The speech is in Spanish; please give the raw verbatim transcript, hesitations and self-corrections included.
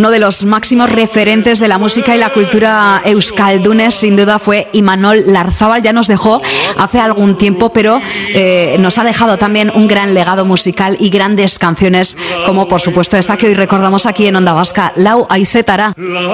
uno de los máximos referentes de la música y la cultura euskaldunes, sin duda, fue Imanol Larzábal. Ya nos dejó hace algún tiempo, pero eh, nos ha dejado también un gran legado musical y grandes canciones, como por supuesto esta que hoy recordamos aquí en Onda Vasca, Lau Aizetara.